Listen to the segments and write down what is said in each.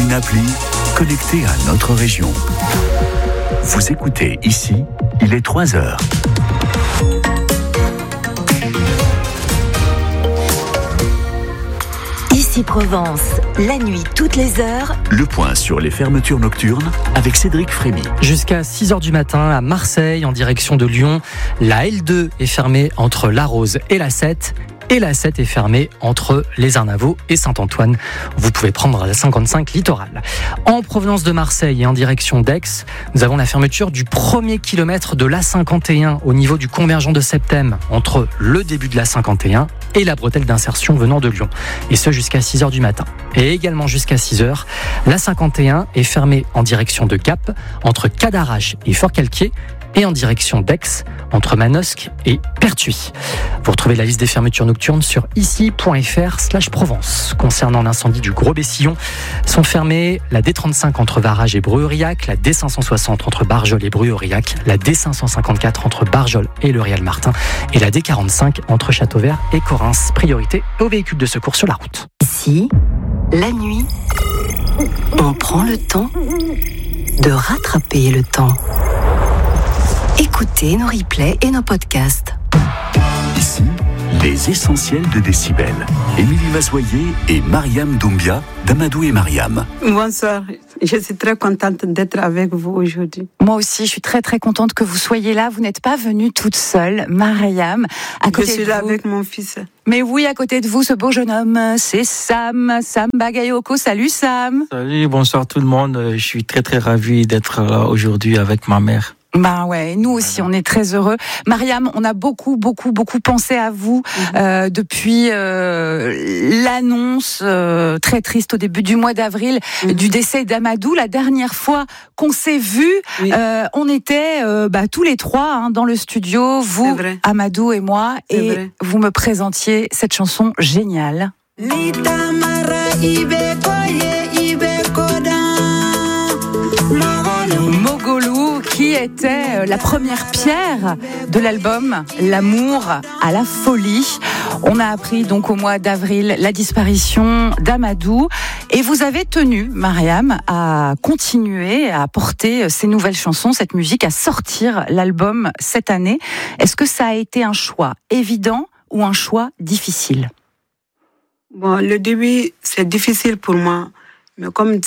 une appli connectée à notre région. Vous écoutez ici, il est 3h. Ici Provence, la nuit toutes les heures. Le point sur les fermetures nocturnes avec Cédric Frémy. Jusqu'à 6h du matin à Marseille, en direction de Lyon, la L2 est fermée entre La Rose et la 7. Et la 7 est fermée entre les Arnavaux et Saint-Antoine. Vous pouvez prendre la 55 littorale. En provenance de Marseille et en direction d'Aix, nous avons la fermeture du premier kilomètre de l'A51 au niveau du convergent de Septem entre le début de l'A51 et la bretelle d'insertion venant de Lyon. Et ce jusqu'à 6h du matin. Et également jusqu'à 6h, l'A51 est fermée en direction de Gap entre Cadarache et Fort-Calquier et en direction d'Aix, entre Manosque et Pertuis. Vous retrouvez la liste des fermetures nocturnes sur ici.fr/Provence. Concernant l'incendie du Gros Bessillon, sont fermées la D35 entre Varage et Bruy-Aurillac, la D560 entre Barjol et Bruy-Aurillac, la D554 entre Barjol et le Réal-Martin et la D45 entre Châteauvert et Correns. Priorité aux véhicules de secours sur la route. Ici, la nuit, on prend le temps de rattraper le temps. Écoutez nos replays et nos podcasts. Ici, les essentiels de Décibel. Émilie Mazoyer et Mariam Doumbia d'Amadou et Mariam. Bonsoir, je suis très contente d'être avec vous aujourd'hui. Moi aussi, je suis très très contente que vous soyez là. Vous n'êtes pas venue toute seule, Mariam. Je suis là avec mon fils. Mais oui, à côté de vous, ce beau jeune homme, c'est Sam Bagayoko. Salut Sam. Salut, bonsoir tout le monde. Je suis très très ravi d'être là aujourd'hui avec ma mère. Ben ouais, nous aussi, on est très heureux. Mariam, on a beaucoup pensé à vous depuis l'annonce très triste au début du mois d'avril du décès d'Amadou. La dernière fois qu'on s'est vus, on était tous les trois dans le studio, vous, Amadou et moi, et vous me présentiez cette chanson géniale. Mogolou, qui était la première pierre de l'album L'amour à la folie. On a appris donc au mois d'avril la disparition d'Amadou et vous avez tenu, Mariam, à continuer à porter ces nouvelles chansons, cette musique, à sortir l'album cette année. Est-ce que ça a été un choix évident ou un choix difficile ? Bon, le début, c'est difficile pour moi, mais comme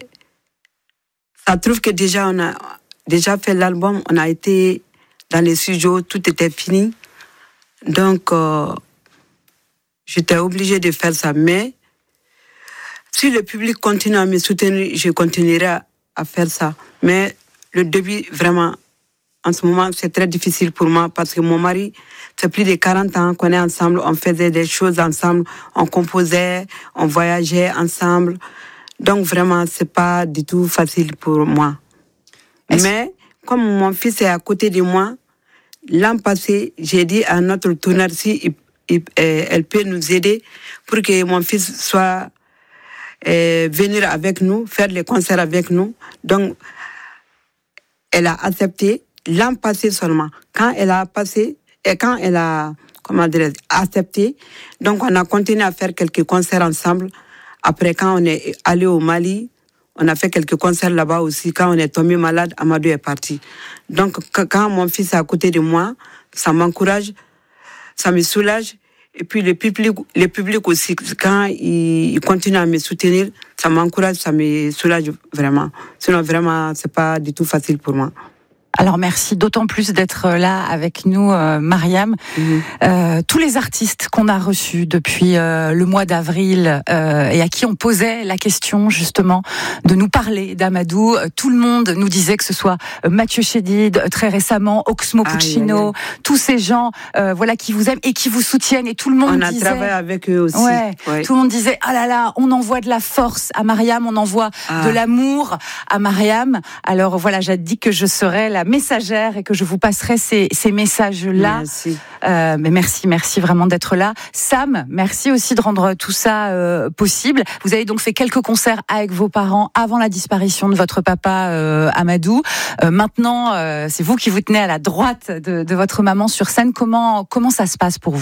ça trouve que déjà on a déjà fait l'album, on a été dans les studios, tout était fini. Donc, j'étais obligée de faire ça. Mais si le public continue à me soutenir, je continuerai à faire ça. Mais le début, vraiment, en ce moment, c'est très difficile pour moi parce que mon mari, c'est plus de 40 ans qu'on est ensemble, on faisait des choses ensemble, on composait, on voyageait ensemble. Donc vraiment, c'est pas du tout facile pour moi. Mais comme mon fils est à côté de moi, l'an passé, j'ai dit à notre tourneur si elle peut nous aider pour que mon fils soit venir avec nous, faire les concerts avec nous. Donc, elle a accepté l'an passé seulement. Quand elle a accepté, donc on a continué à faire quelques concerts ensemble. Après, quand on est allé au Mali, on a fait quelques concerts là-bas aussi. Quand on est tombé malade, Amadou est parti. Donc, quand mon fils est à côté de moi, ça m'encourage, ça me soulage. Et puis, le public aussi, quand il continue à me soutenir, ça m'encourage, ça me soulage vraiment. Sinon, vraiment, c'est pas du tout facile pour moi. Alors merci d'autant plus d'être là avec nous, Mariam. Tous les artistes qu'on a reçus depuis le mois d'avril et à qui on posait la question justement de nous parler d'Amadou, tout le monde nous disait que ce soit Mathieu Chédid, très récemment Oxmo Puccino, tous ces gens qui vous aiment et qui vous soutiennent et tout le monde disait... On a travaillé avec eux aussi. Tout le monde disait ah là là, on envoie de la force à Mariam, on envoie de l'amour à Mariam. Alors voilà, j'ai dit que je serais la messagère et que je vous passerai ces messages-là. Merci. Mais merci vraiment d'être là. Sam, merci aussi de rendre tout ça possible. Vous avez donc fait quelques concerts avec vos parents avant la disparition de votre papa Amadou. Maintenant, c'est vous qui vous tenez à la droite de votre maman sur scène. Comment ça se passe pour vous ?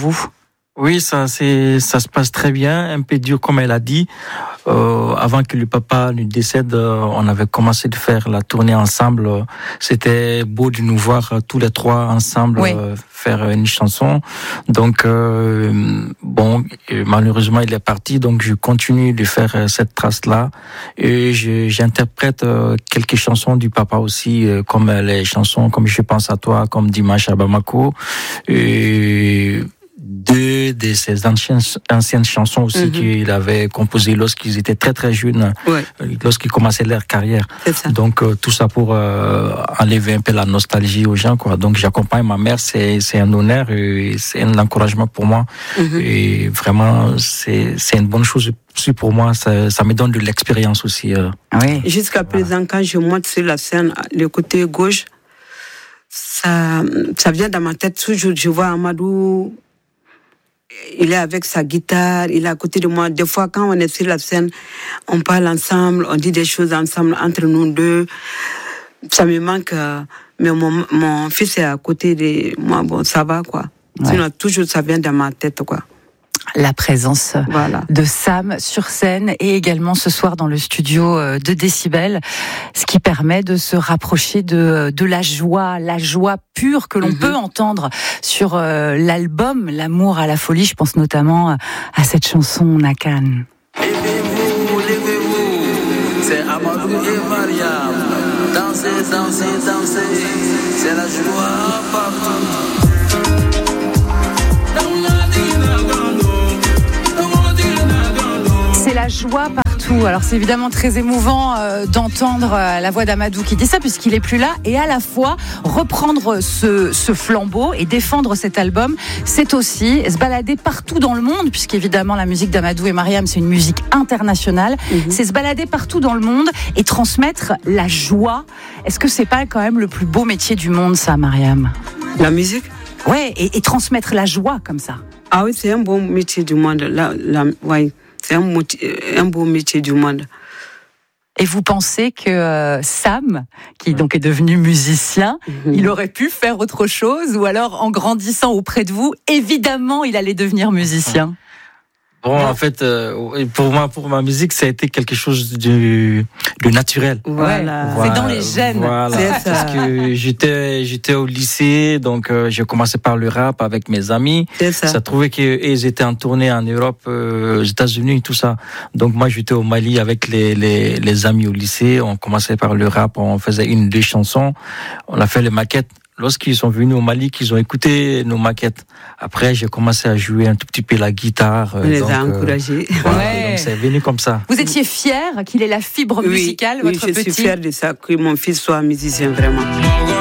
Oui, ça se passe très bien, un peu dur comme elle a dit. Avant que le papa ne décède, on avait commencé de faire la tournée ensemble. C'était beau de nous voir tous les trois ensemble faire une chanson. Donc malheureusement il est parti, donc je continue de faire cette trace-là et j'interprète quelques chansons du papa aussi, comme les chansons comme Je pense à toi, comme Dimanche à Bamako. Et deux de ses anciennes chansons aussi qu'il avait composées lorsqu'ils étaient très très jeunes, lorsqu'ils commençaient leur carrière. Donc tout ça pour enlever un peu la nostalgie aux gens, quoi. Donc j'accompagne ma mère, c'est un honneur et c'est un encouragement pour moi. Et vraiment c'est une bonne chose aussi pour moi, ça me donne de l'expérience aussi. Jusqu'à présent, quand je monte sur la scène, le côté gauche, ça vient dans ma tête toujours. Je vois Amadou, il est avec sa guitare, il est à côté de moi. Des fois, quand on est sur la scène, on parle ensemble, on dit des choses ensemble entre nous deux. Ça me manque, mais mon fils est à côté de moi. Bon, ça va, quoi. Sinon, toujours, ça vient dans ma tête, quoi. La présence de Sam sur scène et également ce soir dans le studio de Décibel, ce qui permet de se rapprocher de la joie pure que l'on peut entendre sur l'album L'amour à la folie. Je pense notamment à cette chanson Nakan. Levez-vous, c'est Amadou et Mariam. Dansez, dansez, dansez, c'est la joie partout. C'est la joie partout. Alors c'est évidemment très émouvant d'entendre la voix d'Amadou qui dit ça puisqu'il est plus là, et à la fois reprendre ce flambeau et défendre cet album, c'est aussi se balader partout dans le monde, puisqu'évidemment la musique d'Amadou et Mariam c'est une musique internationale. C'est se balader partout dans le monde et transmettre la joie. Est-ce que c'est pas quand même le plus beau métier du monde, ça, Mariam? La musique? Ouais, et transmettre la joie comme ça. Ah oui, c'est un bon métier du monde. C'est un beau métier du monde. Et vous pensez que Sam, qui donc est devenu musicien, il aurait pu faire autre chose, ou alors en grandissant auprès de vous, évidemment, il allait devenir musicien? Bon, en fait, pour ma musique, ça a été quelque chose de naturel. Voilà. C'est dans les gènes. Voilà. C'est ça. Parce que j'étais au lycée, donc j'ai commencé par le rap avec mes amis. C'est ça. Ça trouvait qu'ils étaient en tournée en Europe, aux États-Unis, tout ça. Donc moi, j'étais au Mali avec les amis au lycée. On commençait par le rap, on faisait 1-2 chansons. On a fait les maquettes. Lorsqu'ils sont venus au Mali, qu'ils ont écouté nos maquettes. Après, j'ai commencé à jouer un tout petit peu la guitare. On les a encouragés. Donc c'est venu comme ça. Vous étiez fier qu'il ait la fibre musicale, votre petit? Oui, je suis fière de ça, que mon fils soit musicien, vraiment.